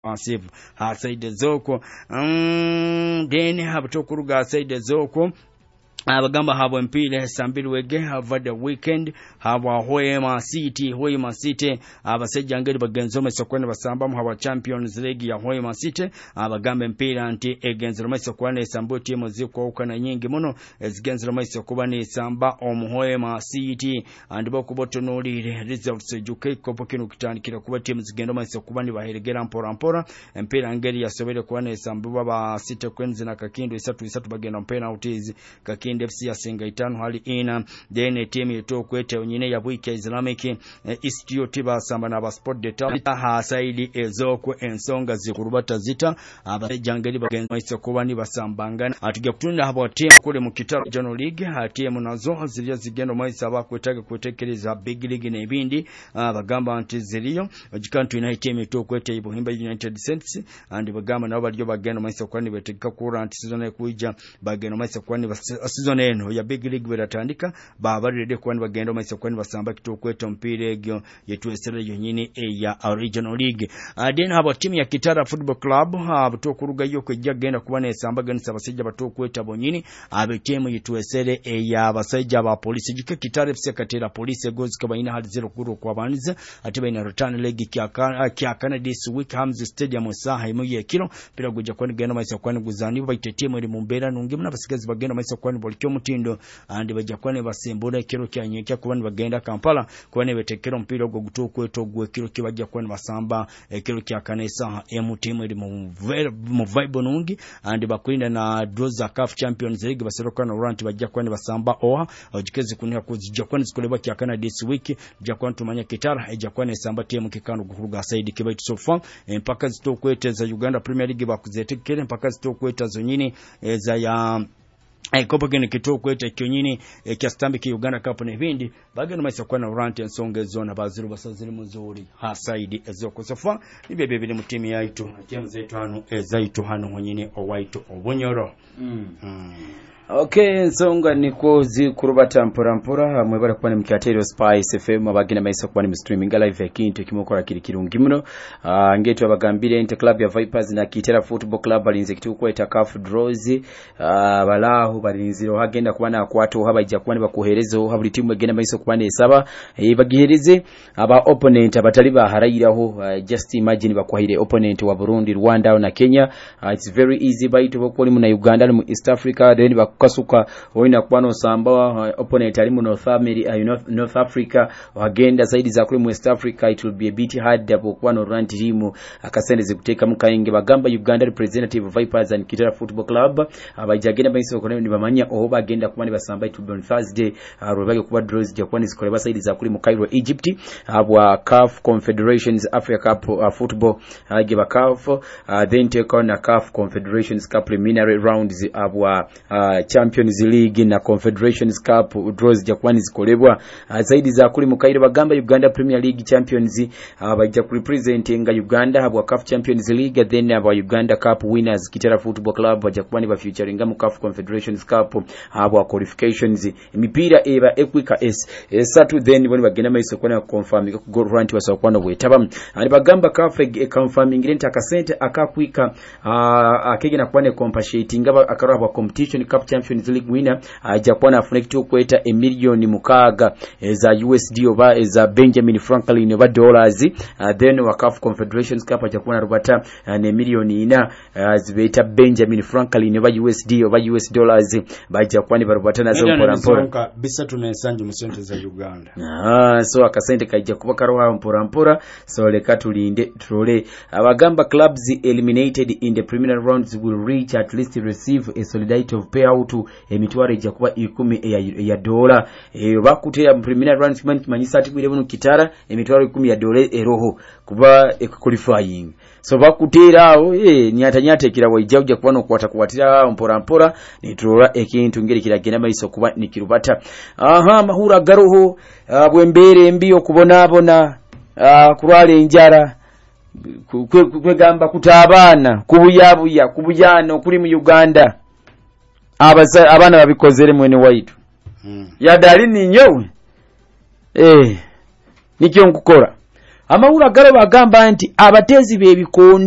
Asif Said Zoko then have Tokuruga Said Zoko abagamba habo mpile sambiri wege have the weekend haba Hoima City abasejja ngeri bagenzo mesokwane basamba mu haba Champions League ya Hoima City abagamba mpira anti egenzero mesokwane sambo timu ziko ukana nyingi muno ezigenzero mesokubani samba omuhoima City andibo kubotonolire results ejuke kopokino kitandikira kuba timu zigendo mesokubani baheregera mpora mpira ngeri yasobere kuba samba ba City kwenzi na kakindo 3 bagenda penalties kakindo FC yasenga 5 hali ina then team yeto kwete onyine ya Bwike Islamic Institute basamba na ba Sport Data ha saidi ezoko ensonga zikurubata zita abajangeli bagenzi isokobani basambangana atujja kutunda habo team kule mu Kitaro Regional League ha team nazo ziliyo zigendo maisa bakwetaga kwetekereza Big League nebindi bagamba anti ziliyo ojikantu ina team yeto kwete Ibuhimba United Saints and bagamba nabo baliyo bagendo maisa kwani betegeka kura anti season ekuija bagendo maisa kwani season eno ya Big League beratandika babaride kwani bagendo maisa kwani basamba kitokweta mpira egyo yetuesere yonyini ya Regional League then habo team ya Kitara Football Club abatokuruga yoko jagenda kubana esamba ganisa basajja batokweta bonyini abetemu yetuesere ya basajja ba police jike Kitara FC Katera police goes kabaina hadi 0 kuro kwa baniza atiba ina return league kya this week Hamza Stadium saha imuye kilo pira goja kwani genda maisa kwani guzani baite team eri mumbera nungi muna basigazi bagenda maisa kwani bolikyo mutindo andi bajja kwani basembura kiro kyanyekya kubani bagenda Kampala kwani betekero mpira go gutokweta gwe kiro kibajja kwani basamba kiro kya kanesa team eri mu vibe nungi andi bakulinda na draws za CAF Champions League baseroka na rant bajja kwani basamba oha ojikezi kunia kuzijja kwani zikoleba kya kana this week bajja kwani tumanya Kitara ejja kwani samba team kikano gukuruga Said Kibaitu sofa mpaka zitokweta za Uganda Premier League bakuzetekere mpaka zitokweta zonyini za ya kopa gene kitokweta kyonyini kya Stanbic Uganda Cup nebindi bagenda maisa kwa na rant ensonge zona baziru basaziri muzuri ha Said ezoko sofa nibye bibiri mu team yaitu team zetu hano ezaitu hano honyine owaitu obunyoro Okay, nsonga niko zikurubata mpora mwebara kwa mkatero Spice FM abagina maisa kwa ni streaming live yakintu kimokora kirungi muno ngeto abagambire Inter Club ya Vipers na Kitara Football Club balinze kitukweta CAF draws balahu balinziro hagenda kubana akwato habajja kubana bakoherezo habuli timu egenda maisa kubana esaba bagihereze aba opponent abatali baharayiraho just imagine bakwahire opponent wa Burundi Rwanda na Kenya it's very easy by to bokoli mu na Uganda mu East Africa then kasuka oina kwano samba opponent ali mu North Africa wagenda zaidi za kule mu West Africa it will be a bit hard double kwano run timu akasende zikuteka mukaenge bagamba Uganda representative Vipers and Kitara Football Club abajagenda bayiso kone ni bamanya oba agenda kubani basamba it will be on Thursday rubage kuba draws jakwani zikoleba zaidi za kule mu Cairo Egypt abwa CAF Confederations Africa Cup football ageba CAF then take on a CAF Confederations Cup preliminary rounds abwa Champions League na Confederations Cup draws jakwani zikolebwa zaidi za kuli mukaire bagamba Uganda Premier League Champions bajja representinga Uganda habwa CAF Champions League then aba Uganda Cup winners Kitara Football Club bajja kubani ba featuringa mu CAF Confederations Cup habwa qualifications imipira eba equika esatu then boni bagenda maiso kwana confirm go rant wasakwana bwetaba ali bagamba CAF confirming rent akasente akakwika akegena kwane compensate ngaba akaraba competition CAF Champions League winner Japan afunikitu kweta $1 million mukaga za USD oba za Benjamin Franklin oba dollars then wa CAF Confederations Cup Japan rubata $1 million zibeta Benjamin Franklin oba USD oba US dollars ba Japan barubata nazo mpora bisa tunesanje mu sente za Uganda so akasente kajja kuba karoha mpora so leka tulinde trole abagamba clubs eliminated in the preliminary rounds will reach at least receive a solidarity of payout emitware ejja kuba 10 ya dola bakutera preliminary rounds manyisa ati bwire buno Kitara emitware 10 ya dola eroho kuba qualifying so bakutera awo nyata kirawo ijja kuba no kwatira mpora nitrola ekintu ngeri kiragenda maiso kuba nikirubata mahura garoho bwembere mbiyo kubonabona kurwale njara kwegamba kutabana kubuyabuya kubuyano kuli mu Uganda abana babikozere mwene waitu yadali ninyowe nikyo nkukora amawura garo bagamba nti abatezi bebikondo